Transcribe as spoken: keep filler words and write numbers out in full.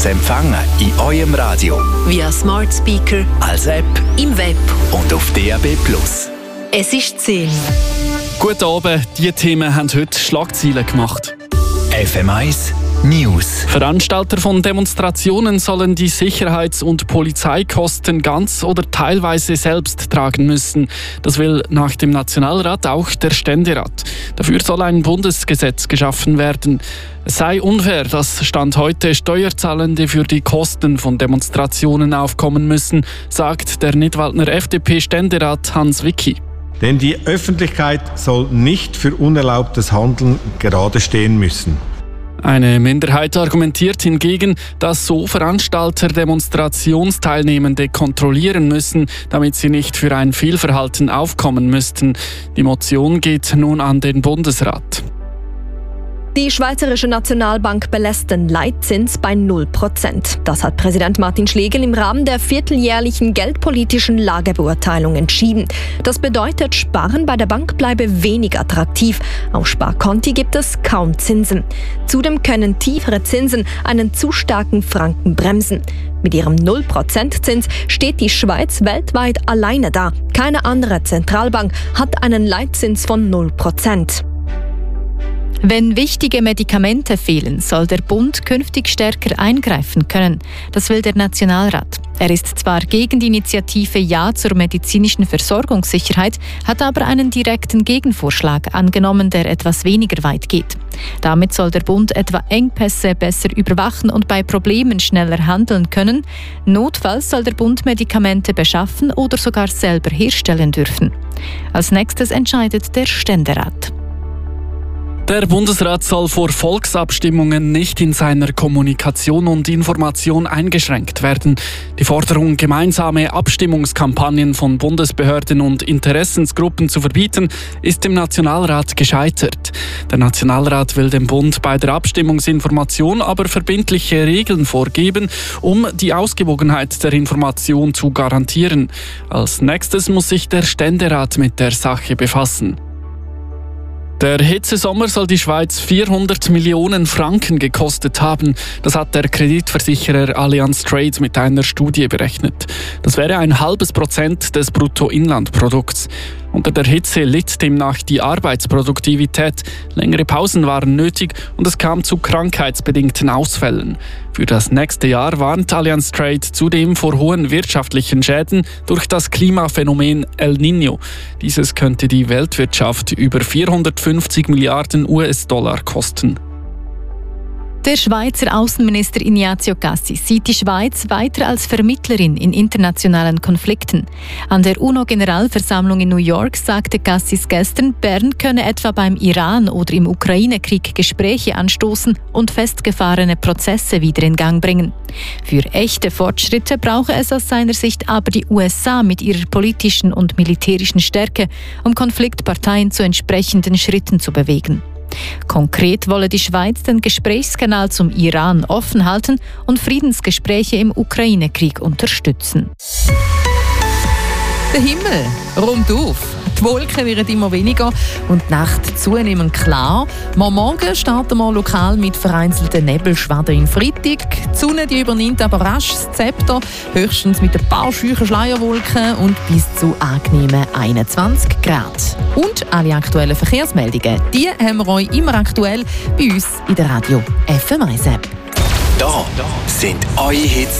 zu empfangen in eurem Radio. Via Smart Speaker, als App im Web und auf D A B plus. Es ist zehn. Guten Abend, diese Themen haben heute Schlagzeilen gemacht. F M eins News. Veranstalter von Demonstrationen sollen die Sicherheits- und Polizeikosten ganz oder teilweise selbst tragen müssen. Das will nach dem Nationalrat auch der Ständerat. Dafür soll ein Bundesgesetz geschaffen werden. Es sei unfair, dass Stand heute Steuerzahlende für die Kosten von Demonstrationen aufkommen müssen, sagt der Nidwaldner F D P-Ständerat Hans Wicki. Denn die Öffentlichkeit soll nicht für unerlaubtes Handeln gerade stehen müssen. Eine Minderheit argumentiert hingegen, dass so Veranstalter Demonstrationsteilnehmende kontrollieren müssen, damit sie nicht für ein Fehlverhalten aufkommen müssten. Die Motion geht nun an den Bundesrat. Die Schweizerische Nationalbank belässt den Leitzins bei null Prozent. Das hat Präsident Martin Schlegel im Rahmen der vierteljährlichen geldpolitischen Lagebeurteilung entschieden. Das bedeutet, Sparen bei der Bank bleibe wenig attraktiv. Auf Sparkonti gibt es kaum Zinsen. Zudem können tiefere Zinsen einen zu starken Franken bremsen. Mit ihrem null Prozent Zins steht die Schweiz weltweit alleine da. Keine andere Zentralbank hat einen Leitzins von null Prozent. Wenn wichtige Medikamente fehlen, soll der Bund künftig stärker eingreifen können. Das will der Nationalrat. Er ist zwar gegen die Initiative Ja zur medizinischen Versorgungssicherheit, hat aber einen direkten Gegenvorschlag angenommen, der etwas weniger weit geht. Damit soll der Bund etwa Engpässe besser überwachen und bei Problemen schneller handeln können. Notfalls soll der Bund Medikamente beschaffen oder sogar selber herstellen dürfen. Als nächstes entscheidet der Ständerat. Der Bundesrat soll vor Volksabstimmungen nicht in seiner Kommunikation und Information eingeschränkt werden. Die Forderung, gemeinsame Abstimmungskampagnen von Bundesbehörden und Interessensgruppen zu verbieten, ist im Nationalrat gescheitert. Der Nationalrat will dem Bund bei der Abstimmungsinformation aber verbindliche Regeln vorgeben, um die Ausgewogenheit der Information zu garantieren. Als nächstes muss sich der Ständerat mit der Sache befassen. Der Hitzesommer soll die Schweiz vierhundert Millionen Franken gekostet haben. Das hat der Kreditversicherer Allianz Trade mit einer Studie berechnet. Das wäre ein halbes Prozent des Bruttoinlandprodukts. Unter der Hitze litt demnach die Arbeitsproduktivität. Längere Pausen waren nötig und es kam zu krankheitsbedingten Ausfällen. Für das nächste Jahr warnt Allianz Trade zudem vor hohen wirtschaftlichen Schäden durch das Klimaphänomen El Niño. Dieses könnte die Weltwirtschaft über vierhundertfünfzig Milliarden U S-Dollar kosten. Der Schweizer Außenminister Ignazio Cassis sieht die Schweiz weiter als Vermittlerin in internationalen Konflikten. An der UNO-Generalversammlung in New York sagte Cassis gestern, Bern könne etwa beim Iran- oder im Ukraine-Krieg Gespräche anstoßen und festgefahrene Prozesse wieder in Gang bringen. Für echte Fortschritte brauche es aus seiner Sicht aber die U S A mit ihrer politischen und militärischen Stärke, um Konfliktparteien zu entsprechenden Schritten zu bewegen. Konkret wolle die Schweiz den Gesprächskanal zum Iran offen halten und Friedensgespräche im Ukraine-Krieg unterstützen. Der Himmel räumt auf. Die Wolken werden immer weniger und die Nacht zunehmend klar. Morgen starten wir lokal mit vereinzelten Nebelschwaden in Freitag. Die Sonne die übernimmt aber rasch das Zepter, höchstens mit ein paar scheuchen Schleierwolken und bis zu angenehmen einundzwanzig Grad. Und alle aktuellen Verkehrsmeldungen, die haben wir euch immer aktuell bei uns in der Radio F M eins App. Da sind eure Hits